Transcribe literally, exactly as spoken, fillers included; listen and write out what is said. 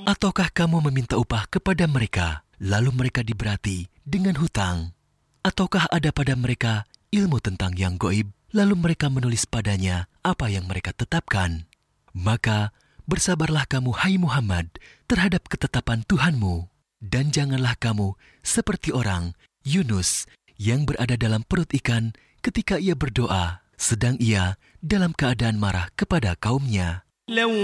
Ataukah kamu meminta upah kepada mereka, lalu mereka diberati dengan hutang? Ataukah ada pada mereka ilmu tentang yang goib, lalu mereka menulis padanya apa yang mereka tetapkan? Maka bersabarlah kamu, hai Muhammad, terhadap ketetapan Tuhanmu. Dan janganlah kamu seperti orang Yunus yang berada dalam perut ikan ketika ia berdoa, sedang ia dalam keadaan marah kepada kaumnya.